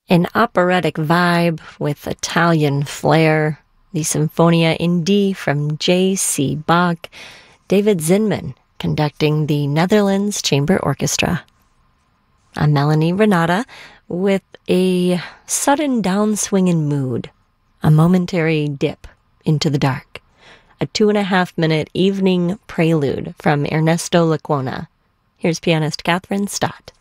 An operatic vibe with Italian flair, the Sinfonia in D from J.C. Bach, David Zinman conducting the Netherlands Chamber Orchestra. I'm Melanie Renata with a sudden downswing in mood, a momentary dip into the dark, a 2.5-minute evening prelude from Ernesto Lecuona. Here's pianist Catherine Stott.